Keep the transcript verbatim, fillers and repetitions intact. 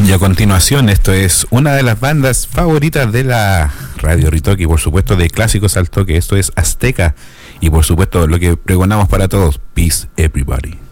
Y a continuación, esto es una de las bandas favoritas de la Radio Ritoque y por supuesto de Clásicos al Toque. Esto es Azteca y por supuesto lo que pregonamos para todos, Peace Everybody.